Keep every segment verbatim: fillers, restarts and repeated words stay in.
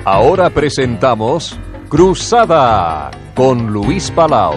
Ahora presentamos Cruzada con Luis Palau.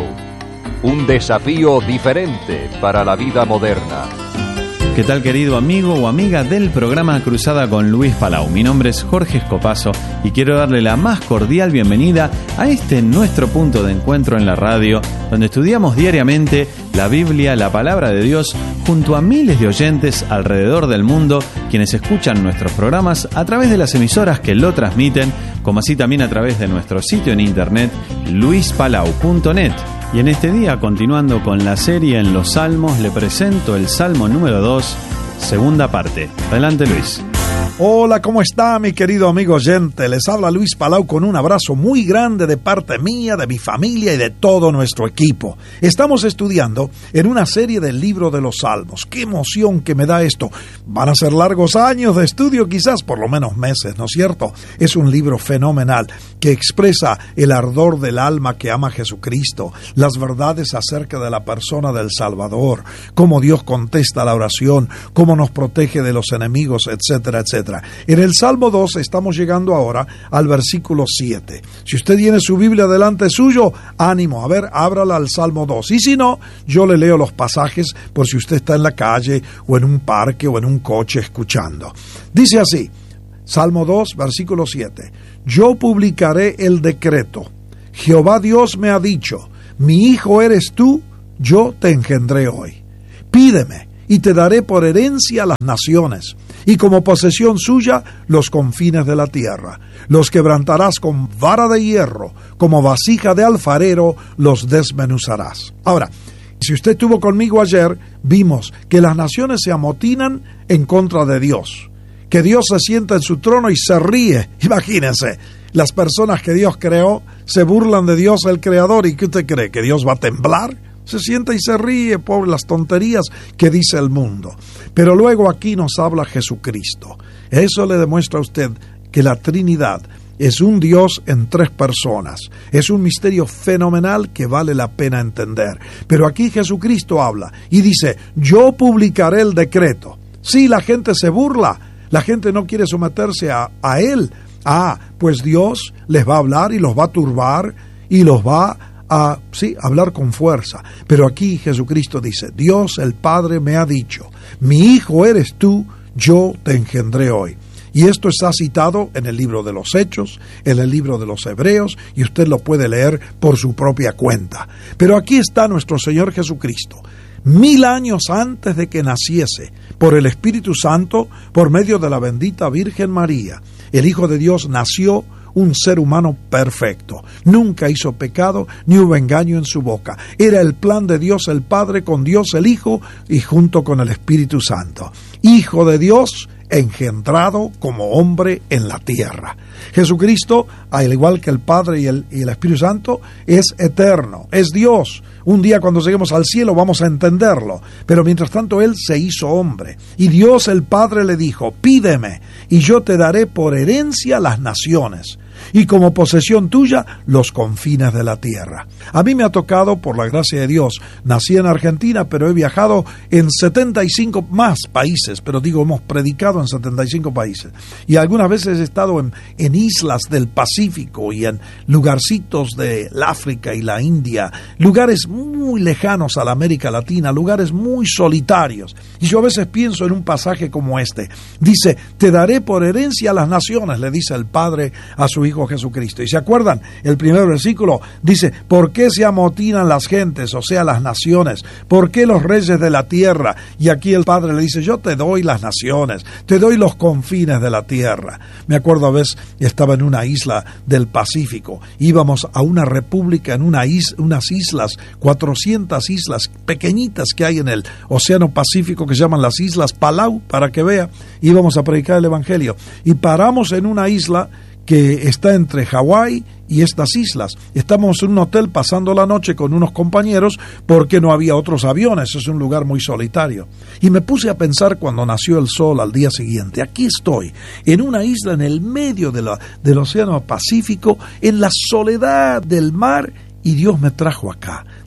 Un desafío diferente para la vida moderna. ¿Qué tal, querido amigo o amiga del programa Cruzada con Luis Palau? Mi nombre es Jorge Escopazo y quiero darle la más cordial bienvenida a este nuestro punto de encuentro en la radio, donde estudiamos diariamente la Biblia, la palabra de Dios, junto a miles de oyentes alrededor del mundo, quienes escuchan nuestros programas a través de las emisoras que lo transmiten, como así también a través de nuestro sitio en internet, luis palau punto net. Y en este día, continuando con la serie en los Salmos, le presento el Salmo número dos, segunda parte. Adelante, Luis. Hola, ¿cómo está, mi querido amigo oyente? Les habla Luis Palau con un abrazo muy grande de parte mía, de mi familia y de todo nuestro equipo. Estamos estudiando en una serie del libro de los Salmos. ¡Qué emoción que me da esto! Van a ser largos años de estudio, quizás por lo menos meses, ¿no es cierto? Es un libro fenomenal que expresa el ardor del alma que ama a Jesucristo, las verdades acerca de la persona del Salvador, cómo Dios contesta la oración, cómo nos protege de los enemigos, etcétera, etcétera. En el Salmo dos estamos llegando ahora al versículo siete. Si usted tiene su Biblia delante suyo, ánimo, a ver, ábrala al Salmo dos. Y si no, yo le leo los pasajes por si usted está en la calle o en un parque o en un coche escuchando. Dice así, Salmo dos, versículo siete. Yo publicaré el decreto. Jehová Dios me ha dicho, mi hijo eres tú, yo te engendré hoy. Pídeme y te daré por herencia las naciones, y como posesión suya los confines de la tierra. Los quebrantarás con vara de hierro, como vasija de alfarero los desmenuzarás. Ahora, si usted estuvo conmigo ayer, vimos que las naciones se amotinan en contra de Dios, que Dios se sienta en su trono y se ríe. Imagínense, las personas que Dios creó se burlan de Dios el Creador. ¿Y qué usted cree? ¿Que Dios va a temblar? Se sienta y se ríe por las tonterías que dice el mundo. Pero luego aquí nos habla Jesucristo. Eso le demuestra a usted que la Trinidad es un Dios en tres personas. Es un misterio fenomenal que vale la pena entender. Pero aquí Jesucristo habla y dice, yo publicaré el decreto. Sí, la gente se burla, la gente no quiere someterse a, a Él. Ah, pues Dios les va a hablar y los va a turbar y los va a a, sí, hablar con fuerza. Pero aquí Jesucristo dice, Dios el Padre me ha dicho, mi hijo eres tú, yo te engendré hoy. Y esto está citado en el libro de los Hechos, en el libro de los Hebreos, y usted lo puede leer por su propia cuenta. Pero aquí está nuestro Señor Jesucristo, mil años antes de que naciese, por el Espíritu Santo, por medio de la bendita Virgen María. El Hijo de Dios nació un ser humano perfecto. Nunca hizo pecado, ni hubo engaño en su boca. Era el plan de Dios el Padre con Dios el Hijo y junto con el Espíritu Santo. Hijo de Dios, engendrado como hombre en la tierra. Jesucristo, al igual que el Padre y el, y el Espíritu Santo, es eterno, es Dios. Un día cuando lleguemos al cielo vamos a entenderlo, pero mientras tanto Él se hizo hombre. Y Dios el Padre le dijo, pídeme y yo te daré por herencia las naciones, y como posesión tuya los confines de la tierra. A mí me ha tocado, por la gracia de Dios, nací en Argentina, pero he viajado en setenta y cinco más países, pero digo, hemos predicado en setenta y cinco países. Y algunas veces he estado en, en islas del Pacífico y en lugarcitos de África y la India, lugares muy lejanos a la América Latina, lugares muy solitarios. Y yo a veces pienso en un pasaje como este. Dice, te daré por herencia las naciones, le dice el Padre a su Hijo Jesucristo. ¿Y se acuerdan? El primer versículo dice, ¿por qué se amotinan las gentes, o sea, las naciones? ¿Por qué los reyes de la tierra? Y aquí el Padre le dice, yo te doy las naciones, te doy los confines de la tierra. Me acuerdo a veces, estaba en una isla del Pacífico, íbamos a una república en una is, unas islas, cuatrocientas islas pequeñitas que hay en el Océano Pacífico que se llaman las Islas Palau, para que vea, íbamos a predicar el Evangelio. Y paramos en una isla que está entre Hawái y estas islas. Estamos en un hotel pasando la noche con unos compañeros porque no había otros aviones, es un lugar muy solitario. Y me puse a pensar cuando nació el sol al día siguiente, aquí estoy, en una isla en el medio de la, del Océano Pacífico, en la soledad del mar, y Dios me trajo acá.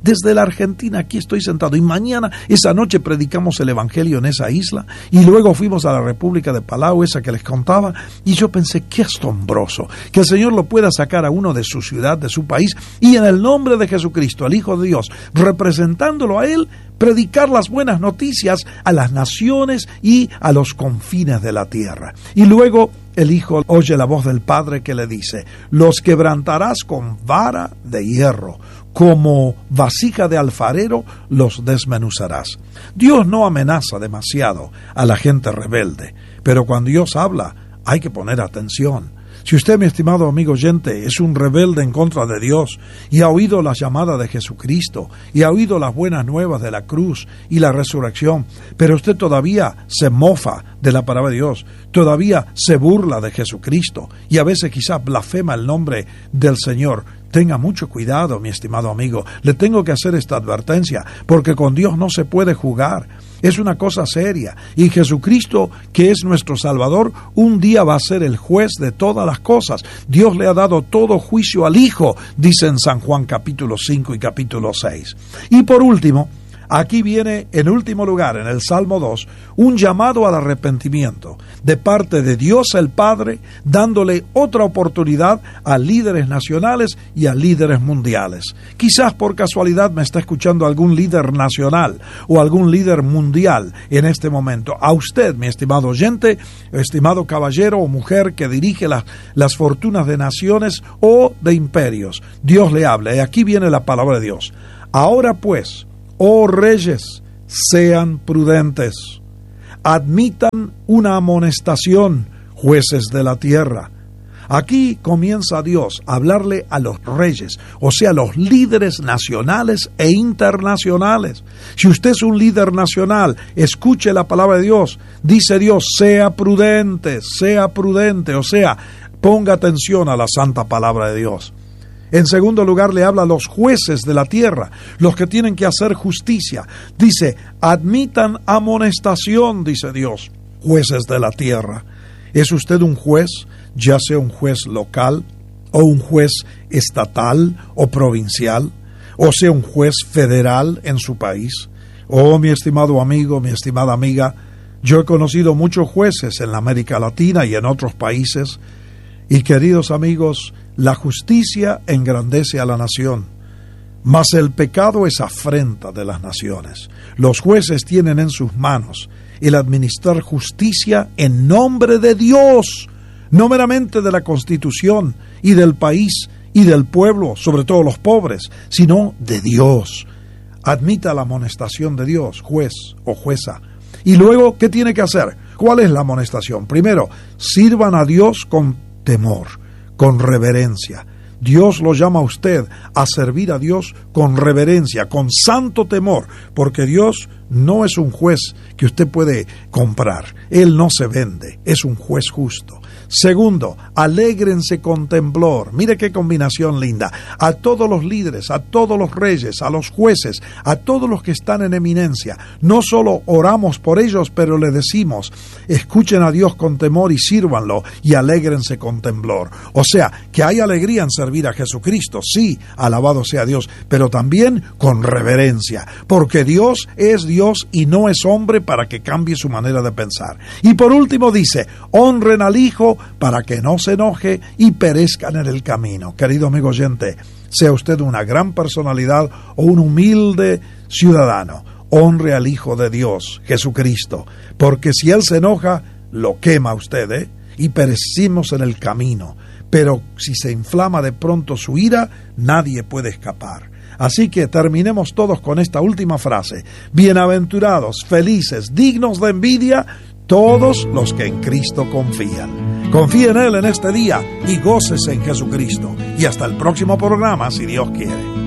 desde la Argentina aquí estoy sentado y mañana, esa noche predicamos el Evangelio en esa isla y luego fuimos a la República de Palau, esa que les contaba, y yo pensé, qué asombroso que el Señor lo pueda sacar a uno de su ciudad, de su país, y en el nombre de Jesucristo, el Hijo de Dios, representándolo a Él, predicar las buenas noticias a las naciones y a los confines de la tierra. Y luego el Hijo oye la voz del Padre que le dice, los quebrantarás con vara de hierro, como vasija de alfarero los desmenuzarás. Dios no amenaza demasiado a la gente rebelde, pero cuando Dios habla hay que poner atención. Si usted, mi estimado amigo oyente, es un rebelde en contra de Dios y ha oído la llamada de Jesucristo y ha oído las buenas nuevas de la cruz y la resurrección, pero usted todavía se mofa de la palabra de Dios, todavía se burla de Jesucristo y a veces quizás blasfema el nombre del Señor, tenga mucho cuidado, mi estimado amigo. Le tengo que hacer esta advertencia, porque con Dios no se puede jugar. Es una cosa seria. Y Jesucristo, que es nuestro Salvador, un día va a ser el juez de todas las cosas. Dios le ha dado todo juicio al Hijo, dice en San Juan capítulo cinco y capítulo seis. Y por último, aquí viene en último lugar, en el Salmo dos, un llamado al arrepentimiento de parte de Dios el Padre, dándole otra oportunidad a líderes nacionales y a líderes mundiales. Quizás por casualidad me está escuchando algún líder nacional o algún líder mundial en este momento. A usted, mi estimado oyente, estimado caballero o mujer que dirige las, las fortunas de naciones o de imperios, Dios le habla. Y aquí viene la palabra de Dios. Ahora pues, oh reyes, sean prudentes, admitan una amonestación, jueces de la tierra. Aquí comienza Dios a hablarle a los reyes, o sea, los líderes nacionales e internacionales. Si usted es un líder nacional, escuche la palabra de Dios. Dice Dios, sea prudente, sea prudente, o sea, ponga atención a la santa palabra de Dios. En segundo lugar, le habla a los jueces de la tierra, los que tienen que hacer justicia. Dice, admitan amonestación, dice Dios, jueces de la tierra. ¿Es usted un juez, ya sea un juez local, o un juez estatal o provincial, o sea un juez federal en su país? Oh, mi estimado amigo, mi estimada amiga, yo he conocido muchos jueces en la América Latina y en otros países, y queridos amigos, la justicia engrandece a la nación, mas el pecado es afrenta de las naciones. Los jueces tienen en sus manos el administrar justicia en nombre de Dios, no meramente de la Constitución y del país y del pueblo, sobre todo los pobres, sino de Dios. Admita la amonestación de Dios, juez o jueza. Y luego, ¿qué tiene que hacer? ¿Cuál es la amonestación? Primero, sirvan a Dios con temor, con reverencia. Dios lo llama a usted a servir a Dios con reverencia, con santo temor, porque Dios no es un juez que usted puede comprar. Él no se vende, es un juez justo. Segundo, alégrense con temblor. Mire qué combinación linda. A todos los líderes, a todos los reyes, a los jueces, a todos los que están en eminencia, no solo oramos por ellos, pero le decimos, escuchen a Dios con temor y sírvanlo, y alégrense con temblor. O sea, que hay alegría en servir a Jesucristo, sí, alabado sea Dios, pero también con reverencia, porque Dios es Dios y no es hombre para que cambie su manera de pensar. Y por último dice, honren al Hijo para que no se enoje y perezcan en el camino. Querido amigo oyente, sea usted una gran personalidad o un humilde ciudadano, honre al Hijo de Dios, Jesucristo, porque si Él se enoja, lo quema a usted, ¿eh? Y perecimos en el camino. Pero si se inflama de pronto su ira, nadie puede escapar. Así que terminemos todos con esta última frase. Bienaventurados, felices, dignos de envidia, todos los que en Cristo confían. Confíe en Él en este día y gócese en Jesucristo. Y hasta el próximo programa, si Dios quiere.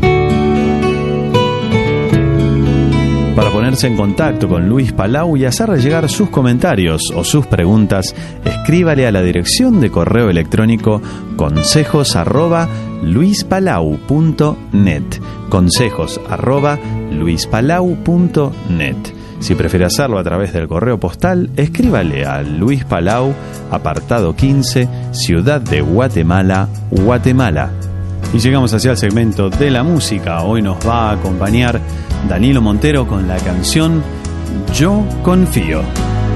Para ponerse en contacto con Luis Palau y hacerle llegar sus comentarios o sus preguntas, escríbale a la dirección de correo electrónico consejos arroba luispalau punto net. Consejos arroba luispalau punto net. Si prefiere hacerlo a través del correo postal, escríbale a Luis Palau, apartado quince, Ciudad de Guatemala, Guatemala, Y llegamos hacia el segmento de la música. Hoy nos va a acompañar Danilo Montero con la canción Yo Confío.